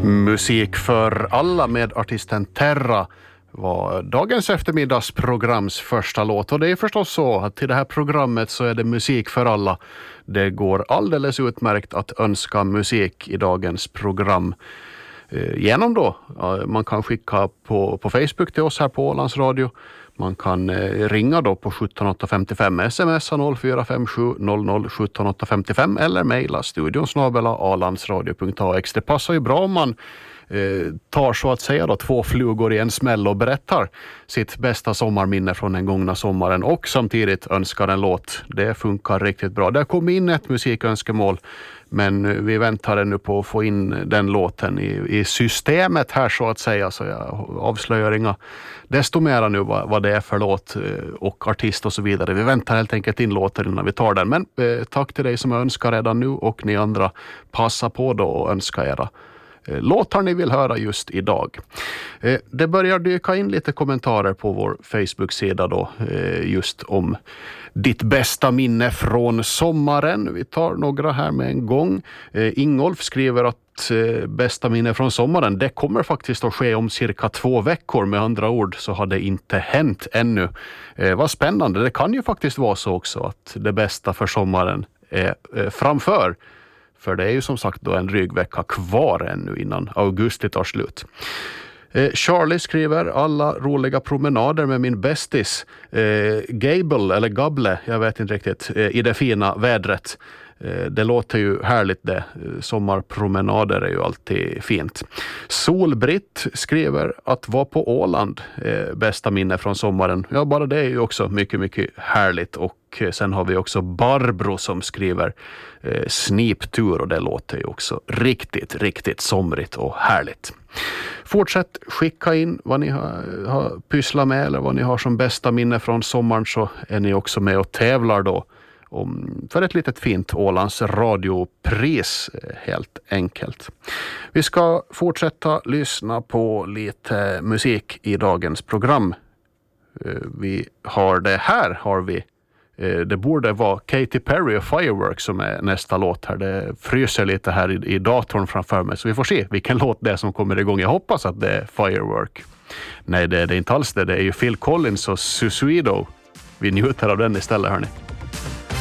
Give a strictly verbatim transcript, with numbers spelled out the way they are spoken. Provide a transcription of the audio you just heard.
Musik för alla med artisten Terra var dagens eftermiddagsprograms första låt. Och det är förstås så att till det här programmet så är det musik för alla. Det går alldeles utmärkt att önska musik i dagens program. Genom då, man kan skicka på, på Facebook till oss här på Ålands Radio. Man kan eh, ringa då på sjutton åtta femtiofem, smsa noll fyra fem sju noll noll sjutton åtta femtiofem eller mejla studion snabel-a alandsradio punkt a x. Det passar ju bra om man eh, tar så att säga då två flugor i en smäll och berättar sitt bästa sommarminne från den gångna sommaren och samtidigt önskar en låt. Det funkar riktigt bra. Det kom in ett musikönskemål, men vi väntar nu på att få in den låten i, i systemet här så att säga, så jag avslöjar inga desto mera nu vad, vad det är för låt och artist och så vidare. Vi väntar helt enkelt in låten innan vi tar den, men eh, tack till dig som önskar redan nu och ni andra passa på då och önska era eh, låtar ni vill höra just idag. Eh, det börjar dyka in lite kommentarer på vår Facebook-sida då eh, just om ditt bästa minne från sommaren. Vi tar några här med en gång. Eh, Ingolf skriver att eh, bästa minne från sommaren, det kommer faktiskt att ske om cirka två veckor. Med andra ord så har det inte hänt ännu. Eh, vad spännande. Det kan ju faktiskt vara så också att det bästa för sommaren är eh, framför. För det är ju som sagt då en dryg vecka kvar ännu innan augusti tar slut. Charlie skriver alla roliga promenader med min bästis eh, Gable eller Gable, jag vet inte riktigt, eh, i det fina vädret. Eh, det låter ju härligt det. Sommarpromenader är ju alltid fint. Solbritt skriver att vara på Åland, eh, bästa minne från sommaren. Ja, bara det är ju också mycket, mycket härligt. Och sen har vi också Barbro som skriver eh, sniptur, och det låter ju också riktigt, riktigt somrigt och härligt. Fortsätt skicka in vad ni har, har pysslat med eller vad ni har som bästa minne från sommaren, så är ni också med och tävlar då om, för ett litet fint Ålands radiopris helt enkelt. Vi ska fortsätta lyssna på lite musik i dagens program. Vi har det här har vi. Det borde vara Katy Perry och Firework som är nästa låt här. Det fryser lite här i, i datorn framför mig, så vi får se vilken låt det är som kommer igång. Jag hoppas att det är Firework. Nej, det är det inte alls det. Det är ju Phil Collins och Susuido. Vi njuter av den istället, hörni.